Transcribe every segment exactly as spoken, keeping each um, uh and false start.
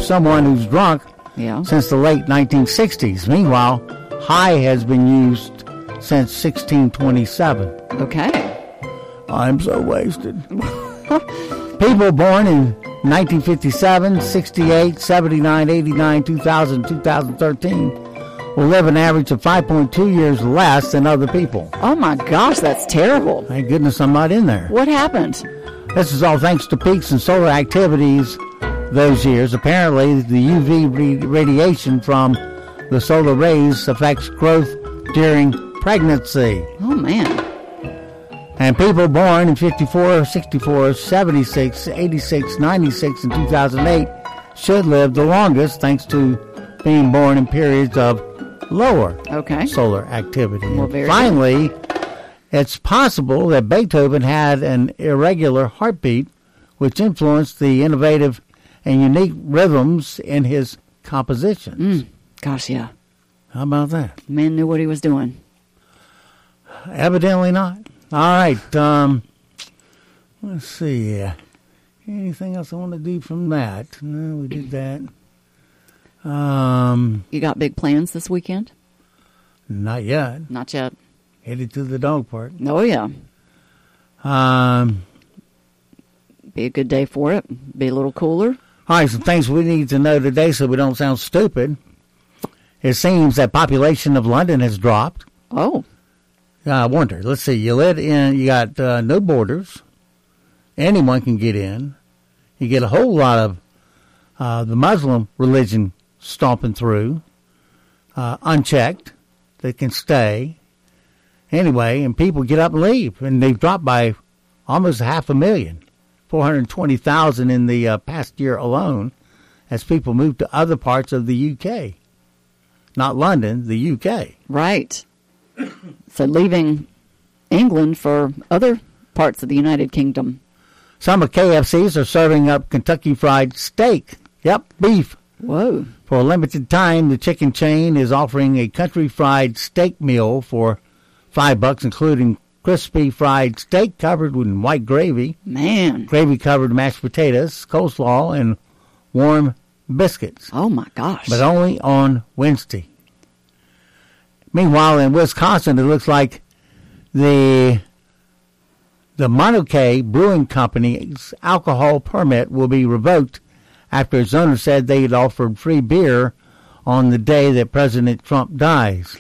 someone who's drunk Yeah. since the late nineteen sixties. Meanwhile, high has been used since sixteen twenty-seven. Okay. I'm so wasted. People born in nineteen fifty-seven, sixty-eight, seventy-nine, eighty-nine, two thousand, two thousand thirteen will live an average of five point two years less than other people. Oh my gosh, that's terrible. Thank goodness I'm not in there. What happened? This is all thanks to peaks in solar activities those years. Apparently, the U V radiation from the solar rays affects growth during pregnancy. Oh, man. And people born in fifty-four, sixty-four, seventy-six, eighty-six, ninety-six, and two thousand eight should live the longest thanks to being born in periods of lower Okay. solar activity. Well, And very finally, it's possible that Beethoven had an irregular heartbeat, which influenced the innovative and unique rhythms in his compositions. Mm. Gosh, yeah. How about that? Man knew what he was doing. Evidently not. All right. Um, let's see. Uh, anything else I want to do from that? No, we did that. Um, You got big plans this weekend? not yet. Not yet. Headed to the dog park. Oh, yeah. Um, Be a good day for it. Be a little cooler. all right, some things we need to know today so we don't sound stupid. It seems that population of London has dropped. Oh, I wonder. Let's see. You let in. You got uh, no borders. Anyone can get in. You get a whole lot of uh, the Muslim religion stomping through, uh, unchecked. They can stay anyway, and people get up and leave, and they've dropped by almost half a million, four hundred twenty thousand in the uh, past year alone, as people move to other parts of the U K, not London, the U K. right. So leaving England for other parts of the United Kingdom. Some of K F C's are serving up Kentucky Fried Steak. Yep, beef. Whoa. For a limited time, the chicken chain is offering a country fried steak meal for five bucks, including crispy fried steak covered in white gravy, Man. gravy-covered mashed potatoes, coleslaw, and warm biscuits, Oh, my gosh. but only on Wednesday. Meanwhile, in Wisconsin, it looks like the the Monarchy Brewing Company's alcohol permit will be revoked after its owner said they had offered free beer on the day that President Trump dies.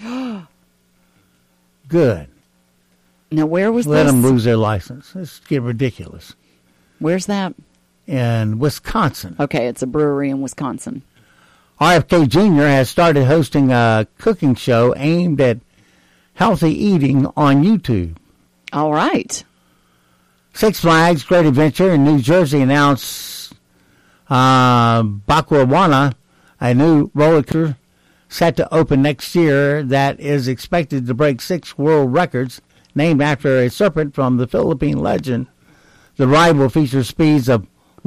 Good. Now, where was Let this? them lose their license. It's getting ridiculous. Where's that? In Wisconsin. Okay, it's a brewery in Wisconsin. R F K Junior has started hosting a cooking show aimed at healthy eating on YouTube. All right. Six Flags Great Adventure in New Jersey announced uh, Bakwawana, a new roller coaster set to open next year that is expected to break six world records, named after a serpent from the Philippine legend. The ride will feature speeds of